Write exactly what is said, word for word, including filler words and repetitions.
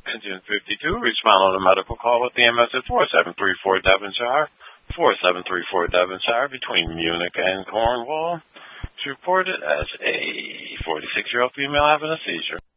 Engine fifty-two, respond on a medical call with the M S at four seven three four Devonshire, four seven three four Devonshire, between Munich and Cornwall. It's reported as a forty-six-year-old female having a seizure.